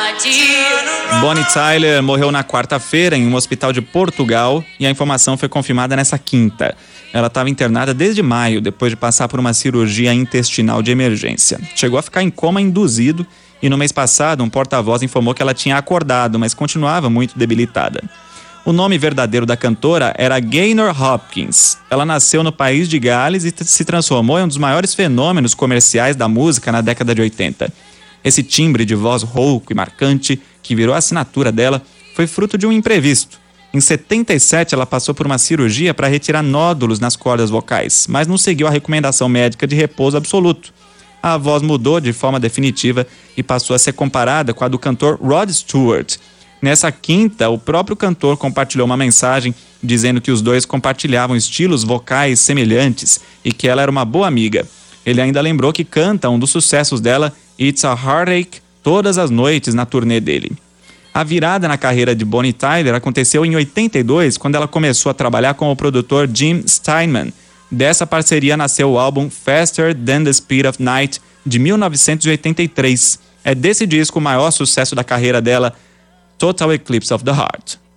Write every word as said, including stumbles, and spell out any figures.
Bonnie Tyler morreu na quarta-feira em um hospital de Portugal e a informação foi confirmada nessa quinta. Ela estava internada desde maio, depois de passar por uma cirurgia intestinal de emergência. Chegou a ficar em coma induzido e no mês passado um porta-voz informou que ela tinha acordado, mas continuava muito debilitada. O nome verdadeiro da cantora era Gaynor Hopkins. Ela nasceu no país de Gales e se transformou em um dos maiores fenômenos comerciais da música na década de oitenta. Esse timbre de voz rouco e marcante, que virou a assinatura dela, foi fruto de um imprevisto. Em setenta e sete, ela passou por uma cirurgia para retirar nódulos nas cordas vocais, mas não seguiu a recomendação médica de repouso absoluto. A voz mudou de forma definitiva e passou a ser comparada com a do cantor Rod Stewart. Nessa quinta, o próprio cantor compartilhou uma mensagem dizendo que os dois compartilhavam estilos vocais semelhantes e que ela era uma boa amiga. Ele ainda lembrou que canta um dos sucessos dela, It's a Heartache, todas as noites na turnê dele. A virada na carreira de Bonnie Tyler aconteceu em oitenta e dois, quando ela começou a trabalhar com o produtor Jim Steinman. Dessa parceria nasceu o álbum Faster Than the Speed of Night, de mil novecentos e oitenta e três. É desse disco o maior sucesso da carreira dela, Total Eclipse of the Heart.